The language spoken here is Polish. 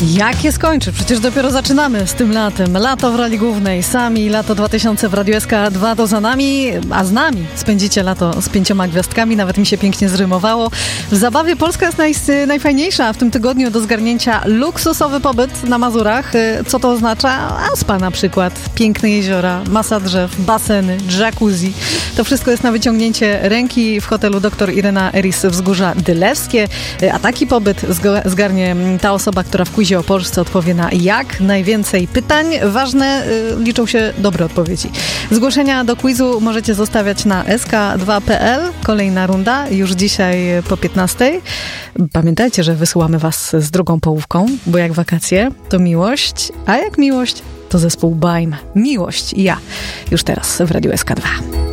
Jak je skończyć? Przecież dopiero zaczynamy z tym latem. Lato w roli głównej. Sami lato 2000 w Radiu SK2 to za nami, a z nami spędzicie lato z 5 gwiazdkami. Nawet mi się pięknie zrymowało. W zabawie Polska jest najfajniejsza. W tym tygodniu do zgarnięcia luksusowy pobyt na Mazurach. Co to oznacza? Spa na przykład. Piękne jeziora, masa drzew, baseny, jacuzzi. To wszystko jest na wyciągnięcie ręki w hotelu Dr. Irena Eris Wzgórza Dylewskie. A taki pobyt zgarnie ta osoba, która w quizie o Polsce odpowie na jak najwięcej pytań. Ważne, liczą się dobre odpowiedzi. Zgłoszenia do quizu możecie zostawiać na sk2.pl. Kolejna runda już dzisiaj po 15. Pamiętajcie, że wysyłamy was z drugą połówką, bo jak wakacje, to miłość, a jak miłość, to zespół Baim. Miłość i ja. Już teraz w Radiu SK2.